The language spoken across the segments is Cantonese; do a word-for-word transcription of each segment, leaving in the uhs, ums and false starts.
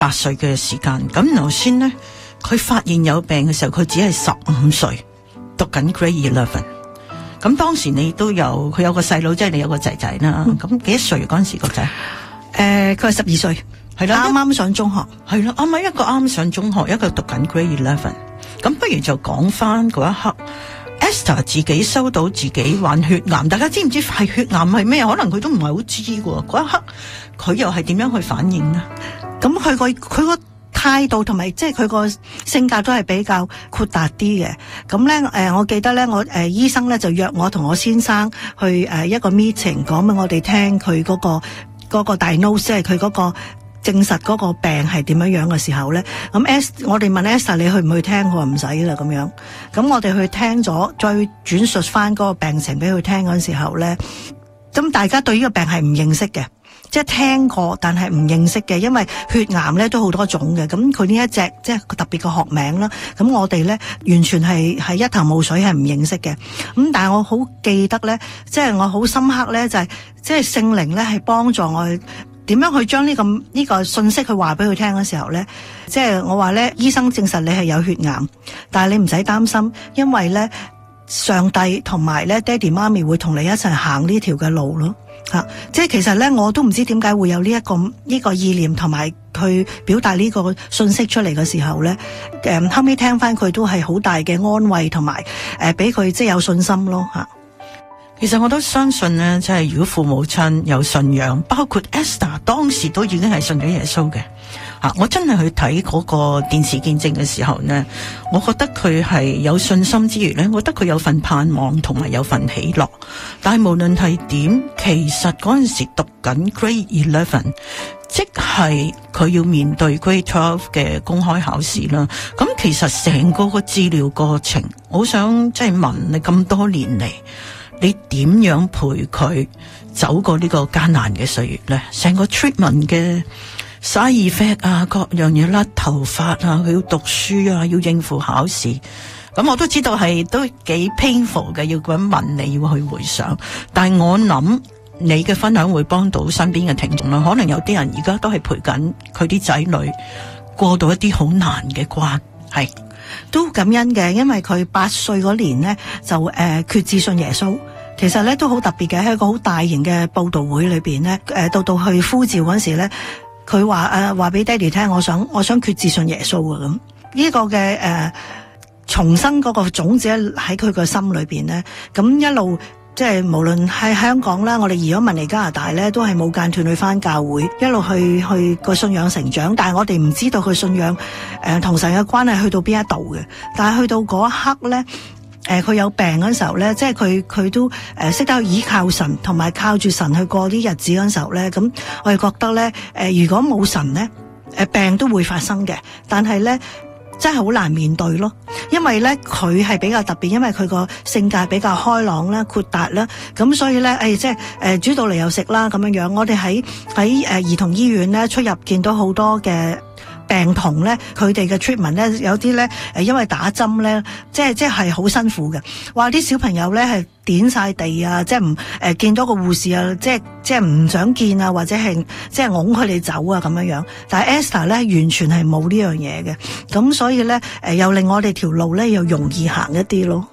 八歲嘅時間。咁頭先呢，佢發現有病嘅時候，佢只係十五歲，讀緊 Grade Eleven。咁當時你都有，佢有個細佬，即係你有個仔仔啦。咁幾多歲嗰陣時個仔？ 誒，佢係十二歲，係啦，啱啱上中學， 係啦，啱啱一個啱上中學，一個讀緊 Grade Eleven。咁不如就講翻嗰一刻 ，Esther 自己收到自己患血癌，大家知唔知係血癌係咩？可能佢都唔係好知喎。嗰一刻佢又係點樣去反應呢？ 咁佢個佢個態度同埋即係佢個性格都係比較豁達啲嘅。咁咧誒，我記得咧，我誒、呃、醫生咧就約我同我先生去誒、呃、一個 meeting，講俾我哋聽佢嗰、嗰個嗰、嗰個 diagnose， 即係佢嗰個證實嗰個病係點樣樣嘅時候咧，咁 S 我哋問 Esther 你去唔去聽？佢話唔使啦咁樣。咁我哋去聽咗，再轉述翻嗰個病情俾佢聽嗰陣時候咧，咁大家對呢個病係唔認識嘅。即係聽過，但係唔認識嘅，因為血癌咧都好多種嘅。咁佢呢一隻即係特別嘅學名啦。咁我哋咧完全係係一頭霧水，係唔認識嘅。咁但係我好記得咧，即係我好深刻咧，就係即係聖靈咧係幫助我點樣去將呢個呢個信息去話俾佢聽嘅時候咧，即係我話咧，醫生證實你係有血癌，但係你唔使擔心，因為咧上帝同埋咧爹哋媽咪會同你一齊行呢條嘅路咯。吓、啊，即係其實咧，我都唔知點解會有呢、這、一個呢、這個意念，同埋去表達呢個信息出嚟嘅時候咧，誒、嗯、後尾聽翻佢都係好大嘅安慰，同埋誒俾佢即係有信心咯吓、啊。 其實我都相信咧，即係如果父母親有信仰，包括 Esther 當時都已經係信咗耶穌嘅。啊！我真係去睇嗰個電視見證嘅時候呢，我覺得佢係有信心之餘呢，我覺得佢有份盼望同埋有份喜樂。但係無論係點，其實嗰陣時讀緊 Grade Eleven， 即係佢要面對 Grade Twelve 嘅公開考試啦。咁其實成個個治療過程，我想即係問你咁多年嚟，你點樣陪佢走過呢個艱難嘅歲月呢？成個 treatment 嘅side effect啊，各樣嘢甩頭髮啊，佢要讀書啊，要應付考試。咁我都知道係都幾 painful 嘅，要咁問你要去回想。但係我諗你嘅分享會幫到身邊嘅聽眾啦。可能有啲人而家都係陪緊佢啲仔女過到一啲好難嘅關，係都感恩嘅，因為佢八歲嗰年呢，就誒、呃、決志信耶穌。其實咧都好特別嘅，喺一個好大型嘅佈道會裏邊呢，誒、呃、到到去呼召嗰時咧。佢話誒話俾爹哋聽，我想我想決志信耶穌啊。咁呢個嘅誒、呃、重生嗰個種子喺佢個心裏邊咧，咁一路即係無論喺香港啦，我哋移咗民嚟加拿大咧，都係冇間斷去翻教會，一路去去個信仰成長。但係我哋唔知道佢信仰誒同、呃、神嘅關係去到邊一度嘅。但係去到嗰一刻咧。誒，佢、呃、有病嗰時候咧，即係佢佢都誒識、呃、得依靠神，同埋靠住神去過啲日子嗰時候咧，咁我哋覺得咧，誒、呃、如果冇神咧，誒、呃、病都會發生嘅，但係咧真係好難面對咯，因為咧佢係比較特別，因為佢個性格比較開朗啦、豁達啦，咁所以咧，誒、哎、即係誒、呃、煮到嚟又食啦咁樣樣。我哋喺喺誒兒童醫院咧出入見到好多嘅病童咧，佢哋嘅 treatment 咧，有啲咧誒，因為打針咧，即係即係好辛苦嘅。話啲小朋友咧係點晒地啊，即係唔誒見到個護士啊，即係即係唔想見啊，或者係即係拱佢哋走啊咁樣樣。但係 Esther 咧完全係冇呢樣嘢嘅，咁所以咧誒又令我哋條路咧又容易行一啲咯。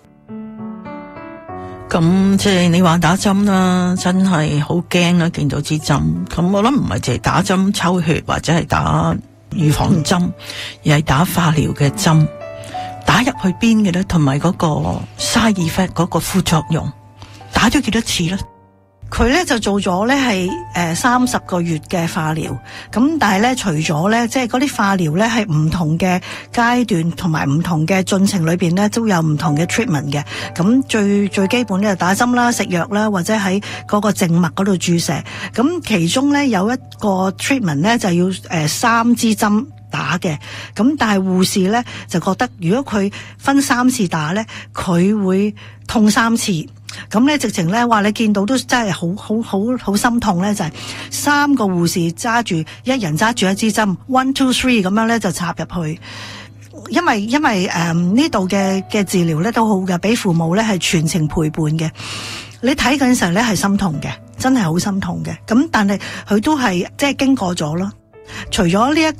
咁即係你話打針啦，真係好驚啦！見到支針，咁我諗唔係淨係打針抽血或者係打預防針，而係打化療嘅針，打入去邊嘅咧，同埋嗰個 side effect 嗰個副作用，打咗幾多次咧？ 佢咧就做咗咧係誒三十個月嘅化療，咁但係咧除咗咧即係嗰啲化療咧係唔同嘅階段同埋唔同嘅進程裏邊咧都有唔同嘅 treatment 嘅，咁最最基本咧就打針啦、食藥啦，或者喺嗰個靜脈嗰度注射，咁其中咧有一個 treatment 咧就要誒三支針打嘅，咁但係護士咧就覺得如果佢分三次打咧，佢會痛三次。咁咧，直情咧話你見到都真係好好好好心痛咧，就係、是、三個護士揸住，一人揸住一支針 ，one two three 咁樣咧就插入去。因為因為誒、呃、呢度嘅嘅治療咧都好嘅，俾父母咧係全程陪伴嘅。你睇緊時候咧係心痛嘅，真係好心痛嘅。咁但係佢都係即係經過咗咯。除咗呢一